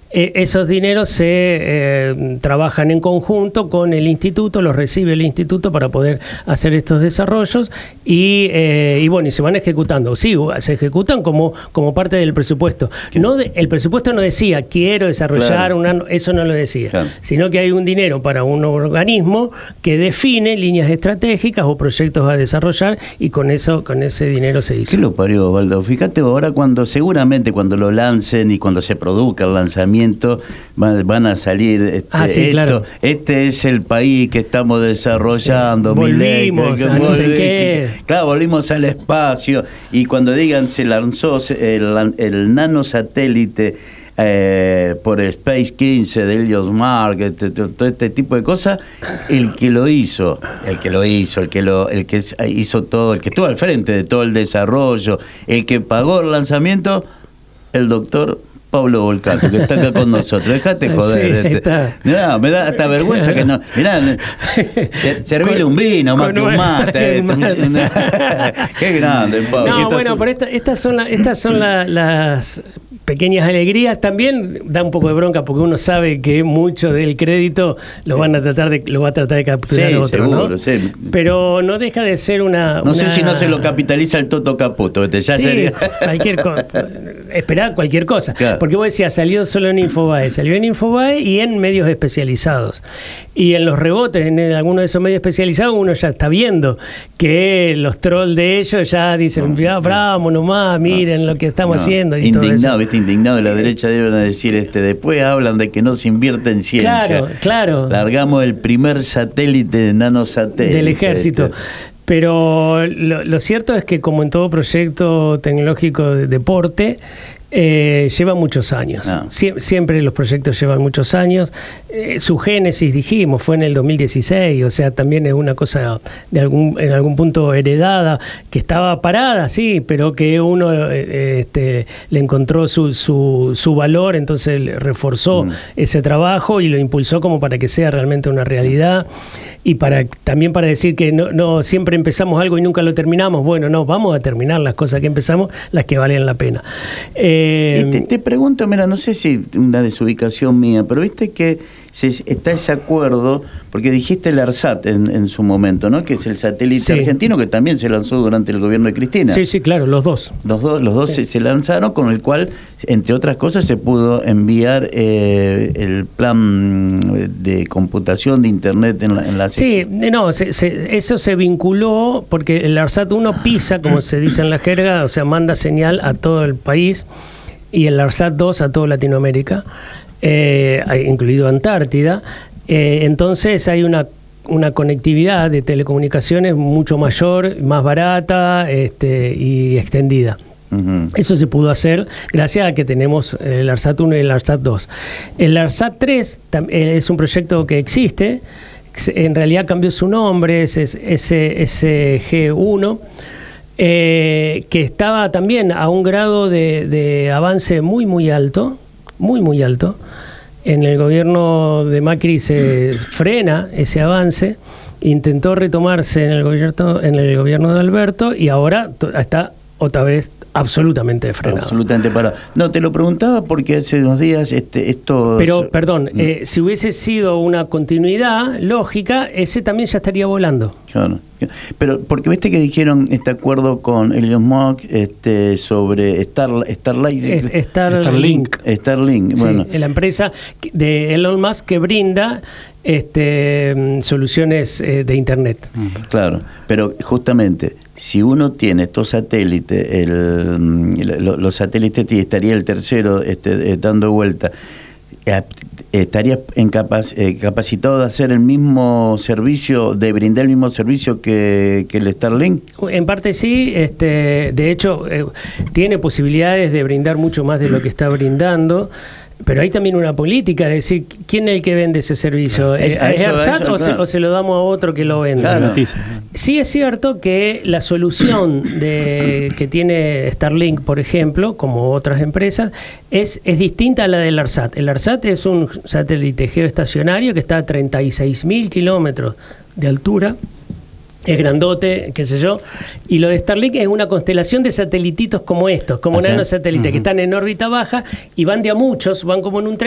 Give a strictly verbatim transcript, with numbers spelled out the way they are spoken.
eh, esos dineros se eh, trabajan en conjunto con el instituto, los recibe el instituto para poder hacer estos desarrollos y, eh, y bueno, y se van ejecutando. Sí, se ejecutan como, como parte del presupuesto. No de, el presupuesto no decía quiero desarrollar claro. una, eso no lo decía, claro. sino que hay un dinero para un organismo que define líneas estratégicas o proyectos a desarrollar y con eso, con ese dinero se hizo. ¿Qué lo parió, Osvaldo? Fíjate, ahora cuando seguramente cuando lo lancen y cuando se produzca el lanzamiento van, van a salir este, ah, sí, esto, claro. este es el país que estamos desarrollando. Sí. Volvimos, ley, a no sé qué. Claro, volvimos al espacio y cuando digan se lanzó el, el nanosatélite Eh, por el Space quince de Elon Musk, este, todo este tipo de cosas, el que lo hizo, el que lo hizo, el que lo, el que hizo todo, el que estuvo al frente de todo el desarrollo, el que pagó el lanzamiento, el doctor Pablo Volcato, que está acá con nosotros. Dejate joder. Sí, este. Mirá, me da hasta vergüenza que no. Mirá, servile un vino más que un mate. Qué grande, Pablo. No, bueno, pero esta, estas son, la, estas son la, las pequeñas alegrías. También da un poco de bronca porque uno sabe que mucho del crédito lo sí. van a tratar de lo va a tratar de capturar sí, otro, seguro, ¿no? Sí. Pero no deja de ser una. No una... sé si no se lo capitaliza el Toto Caputo. Este, ya sí, sería... cualquier cosa. Esperar cualquier cosa. Claro. Porque vos decías, salió solo en Infobae, salió en Infobae y en medios especializados. Y en los rebotes, en algunos de esos medios especializados, uno ya está viendo que los trolls de ellos ya dicen, no, bravo nomás, miren no, lo que estamos no, haciendo. Y indignado, todo eso. ¿viste? Indignado de la derecha deben decir, este después hablan de que no se invierte en ciencia. Claro, claro. Largamos el primer satélite, nanosatélite. Del ejército. Este. Pero lo, lo cierto es que como en todo proyecto tecnológico de deporte, Eh, lleva muchos años. No. Sie siempre los proyectos llevan muchos años. Eh, su génesis, dijimos, fue en el dos mil dieciséis, o sea, también es una cosa de algún, en algún punto heredada, que estaba parada, sí, pero que uno eh, este, le encontró su, su, su valor, entonces reforzó mm. ese trabajo y lo impulsó como para que sea realmente una realidad. Y para también para decir que no, no siempre empezamos algo y nunca lo terminamos. Bueno, no, vamos a terminar las cosas que empezamos, las que valen la pena. Eh, y te, te pregunto, mira, no sé si una desubicación mía, pero viste que se, está ese acuerdo, porque dijiste el ARSAT en, en su momento, ¿no? Que es el satélite sí. argentino que también se lanzó durante el gobierno de Cristina. Sí, sí, claro, los dos. Los dos, los dos sí. se, se lanzaron, con el cual, entre otras cosas, se pudo enviar eh, el plan de computación de internet en la, en la Sí, no, se, se, eso se vinculó porque el ARSAT uno pisa, como se dice en la jerga, o sea, manda señal a todo el país, y el ARSAT dos a toda Latinoamérica, eh, incluido Antártida. Eh, entonces hay una, una conectividad de telecomunicaciones mucho mayor, más barata este, y extendida. Uh-huh. Eso se pudo hacer gracias a que tenemos el ARSAT uno y el ARSAT dos. El ARSAT tres es un proyecto que existe. En realidad cambió su nombre, es S G uno, eh, que estaba también a un grado de, de avance muy, muy alto, muy, muy alto. En el gobierno de Macri se frena ese avance, intentó retomarse en el gobierno, en el gobierno de Alberto y ahora está otra vez absolutamente frenado. Absolutamente parado. No, te lo preguntaba porque hace unos días este, esto... Pero, perdón, mm. eh, si hubiese sido una continuidad lógica, ese también ya estaría volando. Claro. Pero, porque viste que dijeron este acuerdo con Elon Musk este, sobre Star, Starlight, Star, Starlink. Starlink, bueno. Sí, la empresa de Elon Musk que brinda este, soluciones eh, de Internet. Claro, pero justamente... Si uno tiene estos satélites, el, el, los satélites, estaría el tercero este, dando vuelta, estaría en capac, eh, capacitado de hacer el mismo servicio, de brindar el mismo servicio que, que el Starlink. En parte sí, este, de hecho eh, tiene posibilidades de brindar mucho más de lo que está brindando. Pero hay también una política de decir, ¿quién es el que vende ese servicio? ¿Es, ¿Es eso, ARSAT eso, o, claro. se, o se lo damos a otro que lo vende? Claro. Sí es cierto que la solución de, que tiene Starlink, por ejemplo, como otras empresas, es, es distinta a la del ARSAT. El ARSAT es un satélite geoestacionario que está a treinta y seis mil kilómetros de altura. Es grandote, qué sé yo, y lo de Starlink es una constelación de satelititos como estos, como nanosatélites, uh-huh. que están en órbita baja y van de a muchos, van como en un tren.